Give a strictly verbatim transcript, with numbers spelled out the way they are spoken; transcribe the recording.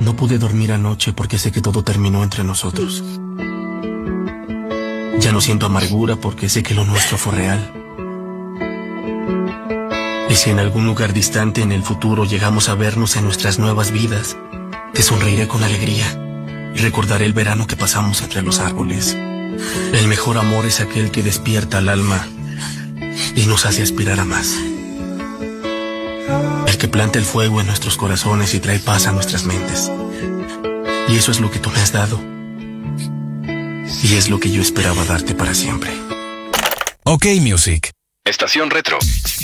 No pude dormir anoche porque sé que todo terminó entre nosotros. Ya no siento amargura porque sé que lo nuestro fue real. Y si en algún lugar distante en el futuro llegamos a vernos en nuestras nuevas vidas, te sonreiré con alegría y recordaré el verano que pasamos entre los árboles. El mejor amor es aquel que despierta al alma y nos hace aspirar a más. El que planta el fuego en nuestros corazones y trae paz a nuestras mentes. Y eso es lo que tú me has dado. Y es lo que yo esperaba darte para siempre. OK Music. Estación Retro.